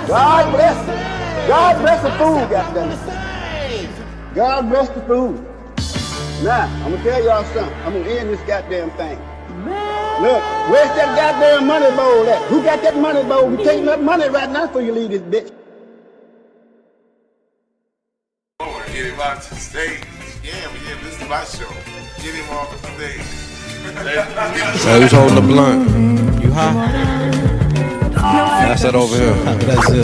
God bless it. God bless the food, goddammit. God bless the food. Now, I'm gonna tell y'all something. I'm gonna end this goddamn thing. Look, where's that goddamn money bowl at? Who got that money bowl? You taking that money right now before you leave this bitch. Get him off the stage. Yeah, this is my show. Get him off the stage. So who's holding the blunt? You high? That's it over here. That's it.